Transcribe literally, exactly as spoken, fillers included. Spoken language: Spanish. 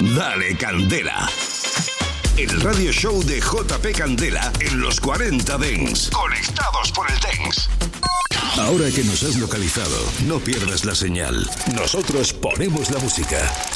Dale Candela. El radio show de J P Candela en los cuarenta Dance. Conectados por el Dance. Ahora que nos has localizado, no pierdas la señal. Nosotros ponemos la música.